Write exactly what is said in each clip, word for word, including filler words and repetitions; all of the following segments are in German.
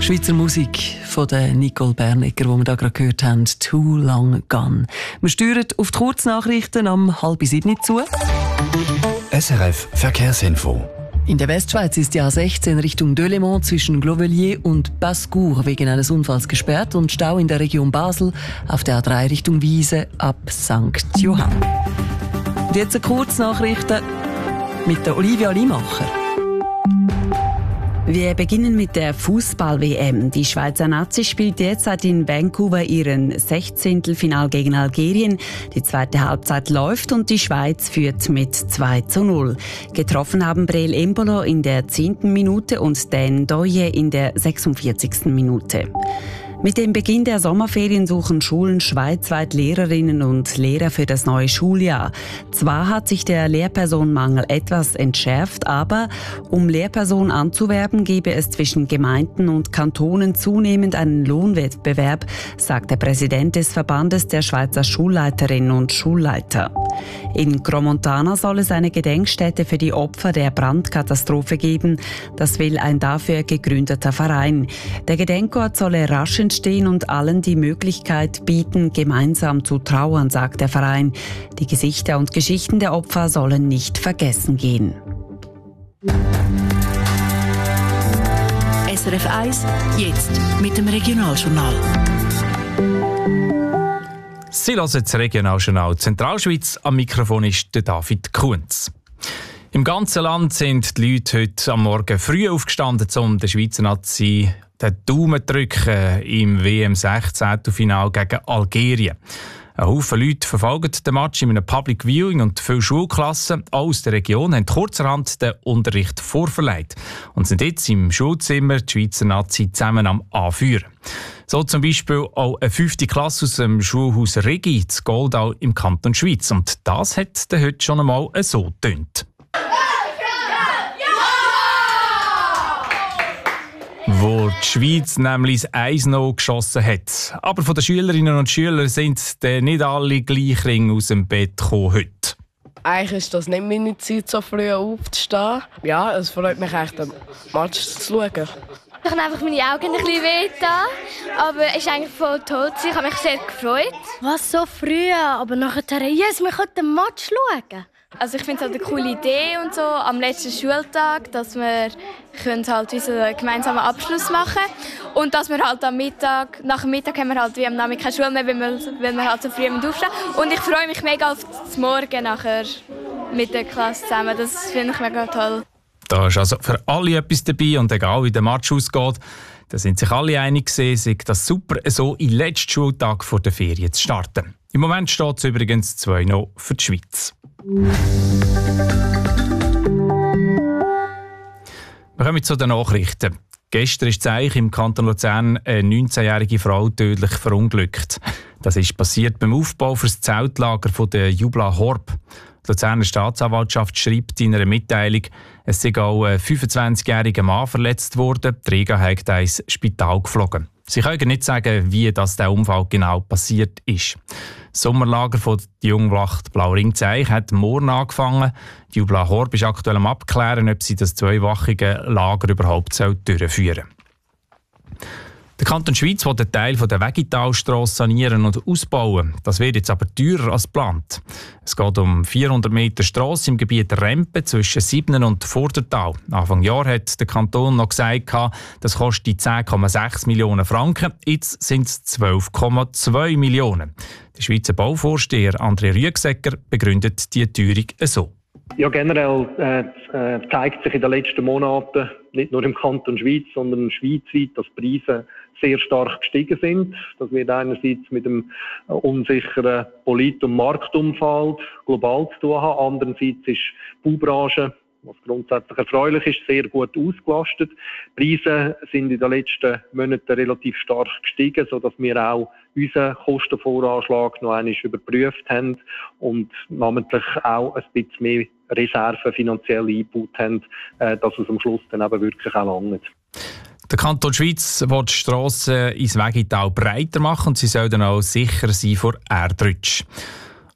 Schweizer Musik von der Nicole Bernecker, die wir da gerade gehört haben, «Too Long Gone». Wir steuern auf die Kurznachrichten am halb sieben zu. S R F Verkehrsinfo. In der Westschweiz ist die A sechzehn Richtung Delémont zwischen Glovelier und Bascour wegen eines Unfalls gesperrt und Stau in der Region Basel auf der A drei Richtung Wiese ab Sankt Johann. Und jetzt eine Kurznachrichten mit der Olivia Limacher. Wir beginnen mit der Fußball-W M. Die Schweizer Nazi spielt derzeit in Vancouver ihren Sechzehntelfinal gegen Algerien. Die zweite Halbzeit läuft und die Schweiz führt mit zwei zu null. Getroffen haben Breel Embolo in der zehnten Minute und Dan Doye in der sechsundvierzigsten Minute. Mit dem Beginn der Sommerferien suchen Schulen schweizweit Lehrerinnen und Lehrer für das neue Schuljahr. Zwar hat sich der Lehrpersonenmangel etwas entschärft, aber um Lehrpersonen anzuwerben, gebe es zwischen Gemeinden und Kantonen zunehmend einen Lohnwettbewerb, sagt der Präsident des Verbandes der Schweizer Schulleiterinnen und Schulleiter. In Gromontana soll es eine Gedenkstätte für die Opfer der Brandkatastrophe geben. Das will ein dafür gegründeter Verein. Der Gedenkort solle rasch entstehen und allen die Möglichkeit bieten, gemeinsam zu trauern, sagt der Verein. Die Gesichter und Geschichten der Opfer sollen nicht vergessen gehen. S R F eins, jetzt mit dem Regionaljournal. Sie hören das Regionaljournal Zentralschweiz. Am Mikrofon ist der David Kunz. Im ganzen Land sind die Leute heute am Morgen früh aufgestanden, um der Schweizer Nazi den Daumen zu drücken im W M sechzehntelfinal gegen Algerien. Ein Haufen Leute verfolgen den Match in einem Public Viewing und viele Schulklassen aus der Region haben kurzerhand den Unterricht vorverlegt und sind jetzt im Schulzimmer die Schweizer Nazi zusammen am Anführen. So zum Beispiel auch eine fünfte Klasse aus dem Schulhaus Regi zu Goldau im Kanton Schweiz. Und das hat dann heute schon einmal so getönt. Wo die Schweiz nämlich das eins null geschossen hat. Aber von den Schülerinnen und Schülern sind dann nicht alle gleich ring aus dem Bett gekommen heute. Eigentlich ist das nicht meine Zeit, so früh aufzustehen. Ja, es freut mich echt, den Match zu schauen. Ich habe einfach meine Augen ein bisschen wehgetan, aber es ist eigentlich voll toll. Ich habe mich sehr gefreut. Was, so früh? Aber nachher, yes, wir können den Match schauen. Also ich finde es halt eine coole Idee und so, am letzten Schultag, dass wir können halt einen gemeinsamen Abschluss machen und dass wir halt am Mittag, nach dem Mittag haben wir halt wie am Nachmittag keine Schule mehr, weil wir, weil wir halt so früh aufstehen. Und ich freue mich mega auf das Morgen nachher mit der Klasse zusammen. Das finde ich mega toll. Da ist also für alle etwas dabei und egal wie der Match ausgeht, da sind sich alle einig gewesen, sei das super, so in den letzten Schultag vor der Ferien zu starten. Im Moment steht es übrigens zwei noch für die Schweiz. Wir kommen zu den Nachrichten. Gestern ist Zeich im Kanton Luzern eine neunzehnjährige Frau tödlich verunglückt. Das ist passiert beim Aufbau für das Zeltlager der Jubla Horb. Die Luzerner Staatsanwaltschaft schreibt in einer Mitteilung, es sei auch ein fünfundzwanzigjähriger Mann verletzt worden. Die Träger hat ins Spital geflogen. Sie können nicht sagen, wie das der Unfall genau passiert ist. Das Sommerlager von der Jungwacht Blauring-Zeich hat morgen angefangen. Die Jubla Horb ist aktuell am Abklären, ob sie das zweiwöchige Lager überhaupt durchführen soll. Der Kanton Schweiz will einen Teil der Wegitalstrasse sanieren und ausbauen. Das wird jetzt aber teurer als geplant. Es geht um vierhundert Meter Strasse im Gebiet Rempe zwischen Siebnen und Vordertal. Anfang Jahr hat der Kanton noch gesagt, das kostet zehn Komma sechs Millionen Franken. Jetzt sind es zwölf Komma zwei Millionen. Der Schweizer Bauvorsteher André Rüegsecker begründet die Teuerung so. Ja, generell äh, zeigt sich in den letzten Monaten nicht nur im Kanton Schweiz, sondern schweizweit, dass die Preise sehr stark gestiegen sind. Das wird einerseits mit dem äh, unsicheren Polit- und Marktumfeld global zu tun haben. Andererseits ist die Baubranche, was grundsätzlich erfreulich ist, sehr gut ausgelastet. Die Preise sind in den letzten Monaten relativ stark gestiegen, sodass wir auch unseren Kostenvoranschlag noch einmal überprüft haben und namentlich auch ein bisschen mehr Reserven finanziell eingebaut haben, äh, dass es am Schluss dann eben wirklich auch langt. Der Kanton Schweiz will die Strassen ins Wegital breiter machen und sie sollen auch sicher sein vor Erdrutsch.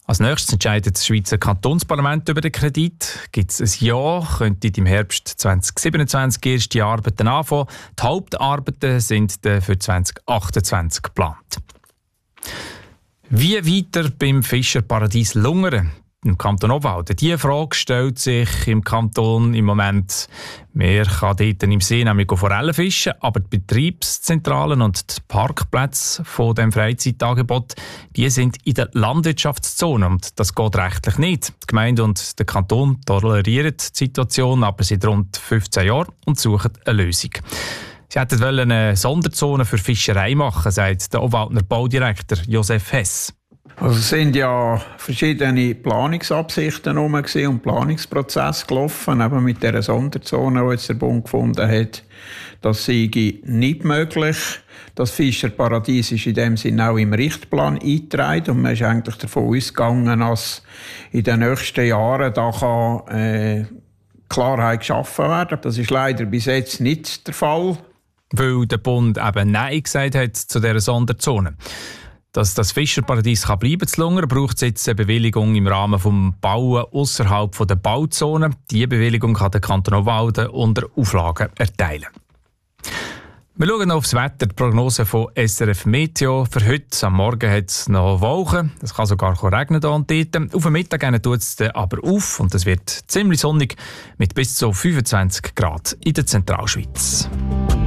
Als nächstes entscheidet das Schweizer Kantonsparlament über den Kredit. Gibt es ein Ja, könnte im Herbst zwanzig siebenundzwanzig erste Arbeiten anfangen. Die Hauptarbeiten sind dann für zwanzig achtundzwanzig geplant. Wie weiter beim Fischerparadies Lungern im Kanton Obwalden? Diese Frage stellt sich im Kanton im Moment. Man kann dort im See nämlich Forellen fischen, aber die Betriebszentralen und die Parkplätze von dem Freizeitangebot, die sind in der Landwirtschaftszone und das geht rechtlich nicht. Die Gemeinde und der Kanton tolerieren die Situation aber seit rund fünfzehn Jahren und suchen eine Lösung. Sie hätten eine Sonderzone für Fischerei machen, sagt der Obwaldner Baudirektor Josef Hess. Also es sind ja verschiedene Planungsabsichten herum und Planungsprozesse gelaufen, eben mit dieser Sonderzone, die jetzt der Bund gefunden hat. Das sei nicht möglich. Das Fischerparadies ist in dem Sinne auch im Richtplan eingetragen und man ist eigentlich davon ausgegangen, dass in den nächsten Jahren da kann, äh, Klarheit geschaffen werden. Das ist leider bis jetzt nicht der Fall. Weil der Bund eben Nein gesagt hat zu dieser Sonderzone. Dass das Fischerparadies kann bleiben zu Lungern, braucht es jetzt eine Bewilligung im Rahmen des Bauen ausserhalb der Bauzone. Diese Bewilligung kann der Kanton Obwalden unter Auflagen erteilen. Wir schauen noch aufs Wetter. Die Prognose von S R F Meteo. Für heute am Morgen hat es noch Wolken. Es kann sogar regnen hier und dort. Auf den Mittag tut es aber auf und es wird ziemlich sonnig mit bis zu fünfundzwanzig Grad in der Zentralschweiz.